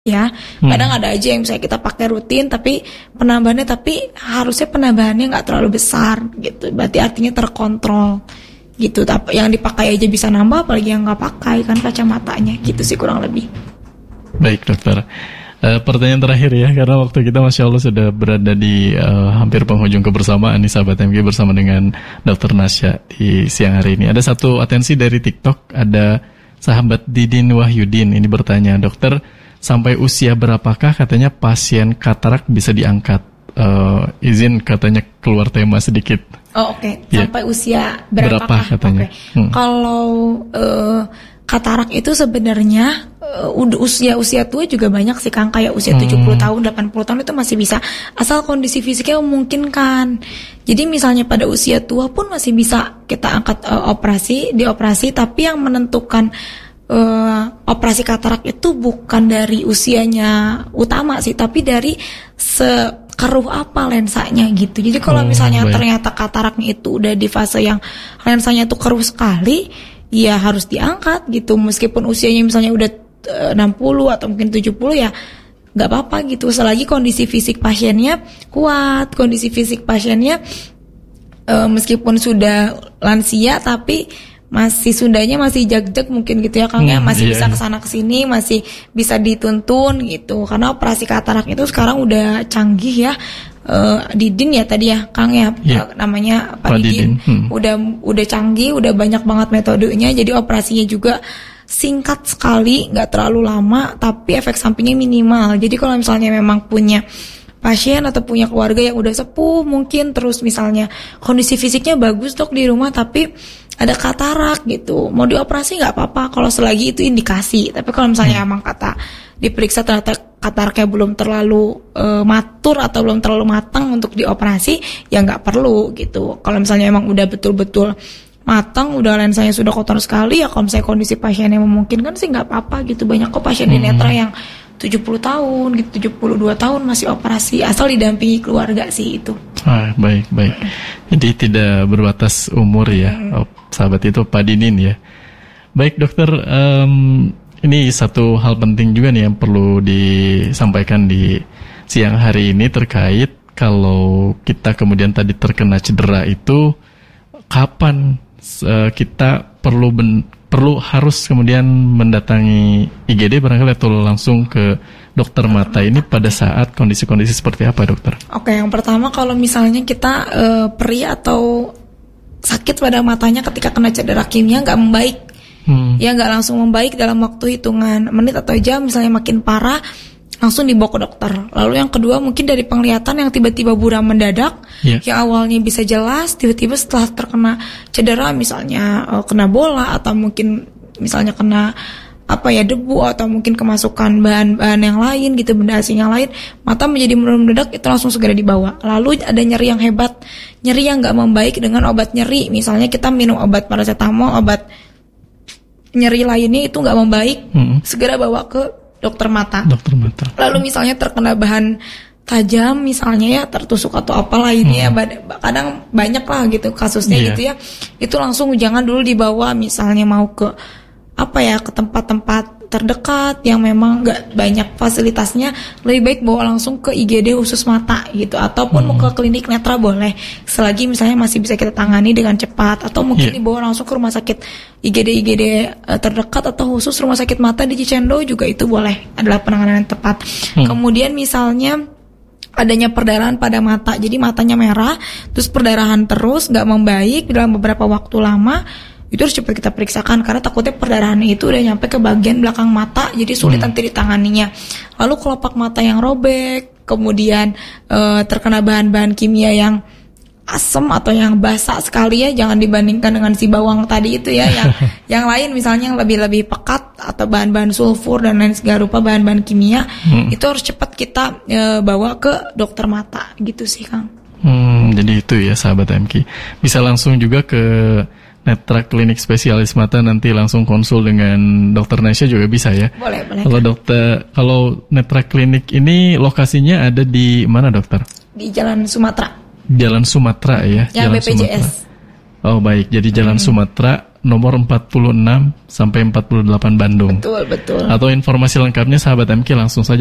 ya. Kadang ada aja yang misalnya kita pakai rutin tapi harusnya penambahannya nggak terlalu besar gitu. Berarti artinya terkontrol gitu. Tapi yang dipakai aja bisa nambah, apalagi yang nggak pakai kan kacamatanya gitu sih kurang lebih. Baik dokter. Pertanyaan terakhir ya, karena waktu kita Masya Allah sudah berada di hampir penghujung kebersamaan nih sahabat MG bersama dengan Dr. Nasya di siang hari ini. Ada satu atensi dari TikTok, ada sahabat Didin Wahyudin ini bertanya, dokter, sampai usia berapakah katanya pasien katarak bisa diangkat? Izin katanya keluar tema sedikit. Oh oke. Sampai usia berapakah katanya? Kalau katarak itu sebenarnya usia tua juga banyak sih Kang, kayak usia 70 tahun, 80 tahun itu masih bisa, asal kondisi fisiknya memungkinkan. Jadi misalnya pada usia tua pun masih bisa kita angkat dioperasi, tapi yang menentukan operasi katarak itu bukan dari usianya utama sih, tapi dari sekeruh apa lensanya gitu. Jadi kalau misalnya ternyata kataraknya itu udah di fase yang lensanya tuh keruh sekali, ya harus diangkat gitu. Meskipun usianya misalnya udah 60 atau mungkin 70 ya nggak apa-apa gitu, selagi kondisi fisik pasiennya kuat, kondisi fisik pasiennya meskipun sudah lansia tapi masih sundanya masih jag-jag mungkin gitu ya Kang ya, masih bisa kesana kesini, masih bisa dituntun gitu. Karena operasi katarak itu sekarang udah canggih ya. Didin ya tadi ya Kang ya, namanya Pak Didin. Udah canggih, udah banyak banget metodenya. Jadi operasinya juga singkat sekali, nggak terlalu lama, tapi efek sampingnya minimal. Jadi kalau misalnya memang punya pasien atau punya keluarga yang udah sepuh mungkin, terus misalnya kondisi fisiknya bagus dok di rumah tapi ada katarak gitu, mau dioperasi nggak apa-apa kalau selagi itu indikasi. Tapi kalau misalnya emang diperiksa ternyata kataraknya belum terlalu matur atau belum terlalu matang untuk dioperasi, ya nggak perlu gitu. Kalau misalnya emang udah betul-betul matang, udah lensanya sudah kotor sekali, ya kalau misalnya kondisi pasiennya memungkinkan sih nggak apa-apa gitu. Banyak kok pasien di netra yang 70 tahun gitu, 72 tahun masih operasi, asal didampingi keluarga sih itu. Baik. Jadi tidak berbatas umur ya, sahabat itu Pak Didin ya. Baik dokter, ini satu hal penting juga nih yang perlu disampaikan di siang hari ini terkait kalau kita kemudian tadi terkena cedera itu kapan kita perlu harus kemudian mendatangi IGD barangkali atau langsung ke dokter mata ini pada saat kondisi-kondisi seperti apa dokter? Oke, yang pertama kalau misalnya kita perih atau sakit pada matanya ketika kena cedera kimia nggak membaik, ya nggak langsung membaik dalam waktu hitungan menit atau jam, misalnya makin parah langsung dibawa ke dokter. Lalu yang kedua mungkin dari penglihatan yang tiba-tiba buram mendadak, yang awalnya bisa jelas, tiba-tiba setelah terkena cedera misalnya kena bola atau mungkin misalnya kena debu atau mungkin kemasukan bahan-bahan yang lain gitu, benda asing yang lain, mata menjadi buram mendadak, itu langsung segera dibawa. Lalu ada nyeri yang hebat, nyeri yang nggak membaik dengan obat nyeri, misalnya kita minum obat paracetamol, obat nyeri lainnya itu nggak membaik, segera bawa ke dokter mata. Lalu misalnya terkena bahan tajam misalnya ya, tertusuk atau apa lainnya, kadang banyak lah gitu kasusnya gitu ya. Itu langsung jangan dulu dibawa misalnya mau ke ke tempat-tempat terdekat yang memang nggak banyak fasilitasnya, lebih baik bawa langsung ke IGD khusus mata gitu, ataupun mau ke klinik netra boleh, selagi misalnya masih bisa kita tangani dengan cepat, atau mungkin dibawa langsung ke rumah sakit IGD terdekat atau khusus rumah sakit mata di Cicendo juga, itu boleh, adalah penanganan yang tepat. Kemudian misalnya adanya perdarahan pada mata, jadi matanya merah terus perdarahan terus nggak membaik dalam beberapa waktu lama, itu harus cepat kita periksakan karena takutnya perdarahannya itu udah nyampe ke bagian belakang mata, jadi sulit nanti ditanganinya. Lalu kelopak mata yang robek, kemudian terkena bahan-bahan kimia yang asam atau yang basah sekali ya, jangan dibandingkan dengan si bawang tadi itu ya, yang lain misalnya yang lebih pekat atau bahan-bahan sulfur dan lain segala rupa bahan-bahan kimia, itu harus cepat kita bawa ke dokter mata gitu sih Kang. Jadi itu ya sahabat MK, bisa langsung juga ke netra klinik spesialis mata, nanti langsung konsul dengan dokter Nasya juga bisa ya. Boleh. Kalau netra klinik ini lokasinya ada di mana dokter? Di Jalan Sumatera. Jalan Sumatera ya. Yang Jalan BPJS. Sumatera. Oh baik, jadi Jalan Sumatera nomor 46 sampai 48 Bandung. Betul. Atau informasi lengkapnya sahabat MK langsung saja